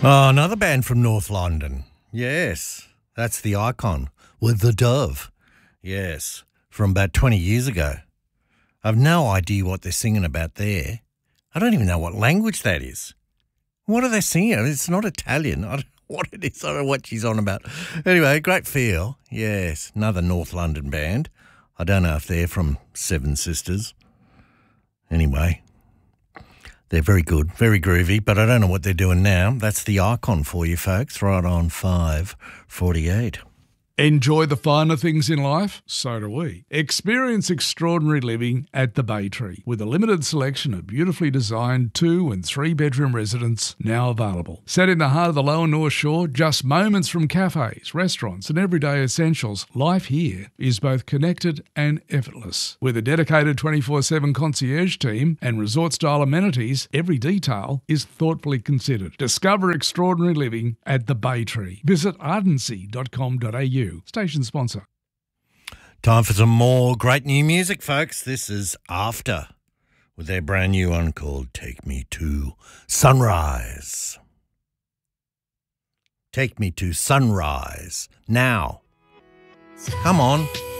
Oh, another band from North London. Yes, that's the Icon with the Dove. Yes, from about 20 years ago. I've no idea what they're singing about there. I don't even know what language that is. What are they singing? It's not Italian. I don't know what it is. I don't know what she's on about. Anyway, great feel. Yes, another North London band. I don't know if they're from Seven Sisters. Anyway, they're very good, very groovy, but I don't know what they're doing now. That's the Icon for you folks, right on 5:48. Enjoy the finer things in life? So do we. Experience extraordinary living at the Bay Tree with a limited selection of beautifully designed 2- and 3-bedroom residences now available. Set in the heart of the Lower North Shore, just moments from cafes, restaurants and everyday essentials, life here is both connected and effortless. With a dedicated 24/7 concierge team and resort-style amenities, every detail is thoughtfully considered. Discover extraordinary living at the Bay Tree. Visit ardency.com.au. Station sponsor. Time for some more great new music, folks. This is After with their brand new one called Take Me to Sunrise. Take me to sunrise now. Come on.